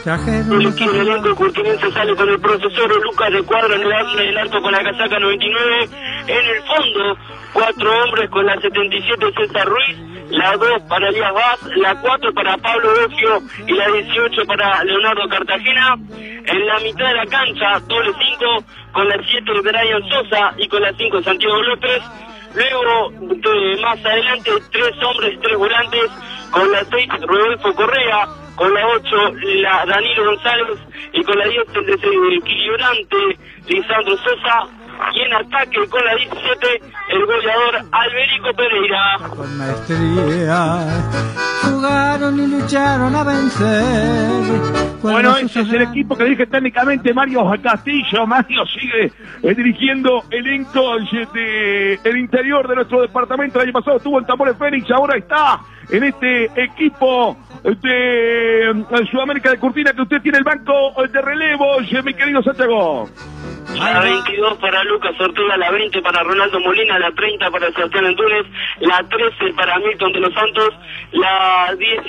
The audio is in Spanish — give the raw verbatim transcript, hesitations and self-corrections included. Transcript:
El elenco curtinense sale con el profesor Lucas de Cuadra en el arco con la casaca noventa y nueve. En el fondo, cuatro hombres con la setenta y siete César Ruiz, la dos para Elías Vaz, la cuatro para Pablo Bofio y la dieciocho para Leonardo Cartagena. En la mitad de la cancha, doble cinco, con la siete Brian Sosa y con la cinco Santiago López. Luego, de, más adelante, tres hombres, tres volantes, con la seis Rodolfo Correa, con la ocho la Danilo González y con la diez el desequilibrante Lisandro Sosa. Y en ataque con la diecisiete el goleador Alberico Pereira. Con maestría jugaron y lucharon a vencer. Bueno, ese es el equipo que dirige técnicamente Mario Castillo. Mario sigue eh, dirigiendo elenco de el interior de nuestro departamento. El año pasado estuvo en Tambores Fénix, ahora está en este equipo de eh, Sudamérica de Cortina, que usted tiene el banco de relevos, mi querido Santiago. La veintidós para Lucas Ortega, la veinte para Ronaldo Molina, la treinta para Sebastián Antunes, la trece para Milton de los Santos, la diez